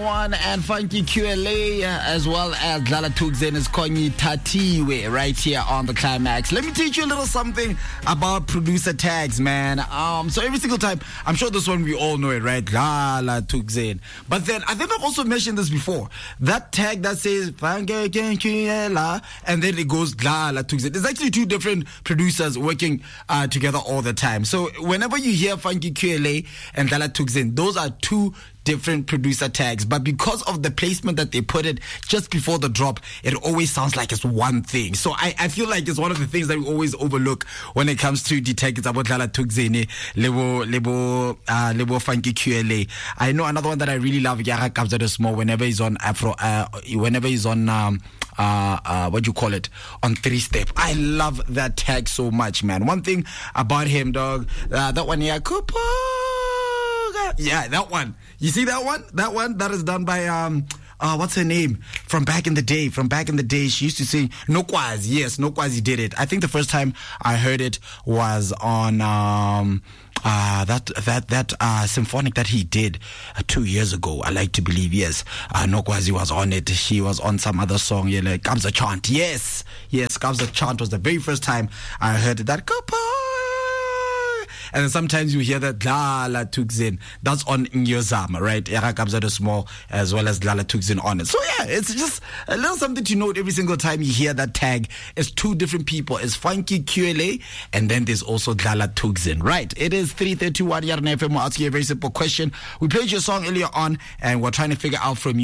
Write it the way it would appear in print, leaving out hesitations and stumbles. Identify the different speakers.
Speaker 1: One and Funky QLA, as well as Dlala Thukzin Konyi Tatiwe right here on the Climax. Let me teach you a little something about producer tags, man. So every single time, I'm sure this one we all know it, right? Dlala Thukzin. But then I think I've also mentioned this before. That tag that says Funky QLA and then it goes Dlala Thukzin. There's actually two different producers working together all the time. So whenever you hear Funky QLA and Dlala Thukzin, those are two different producer tags, but because of the placement that they put it just before the drop, it always sounds like it's one thing. So I feel like it's one of the things that we always overlook when it comes to the tags about Dlala Thukzin, Lebo Funky QLA. I know another one that I really love, Yara Kabza Small, whenever he's on Afro, whenever he's on what do you call it, on 3-Step. I love that tag so much, man. One thing about him, dog, that one here, yeah, that one. You see that one? That one that is done by what's her name? From back in the day. She used to sing Nokwazi. Yes, Nokwazi did it. I think the first time I heard it was on that symphonic that he did 2 years ago. I like to believe, yes. Nokwazi was on it. She was on some other song, yeah, like Kabza Chant. Yes, Kabza Chant was the very first time I heard that. And then sometimes you hear that Dlala Thukzin. That's on Nyozama, right? Yara Kabza Small, as well as Dlala Thukzin on it. So yeah, it's just a little something to note every single time you hear that tag. It's two different people. It's Funky QLA, and then there's also Dlala Thukzin, right? It is 3:31 Yarn FM. We'll ask you a very simple question. We played your song earlier on, and we're trying to figure out from you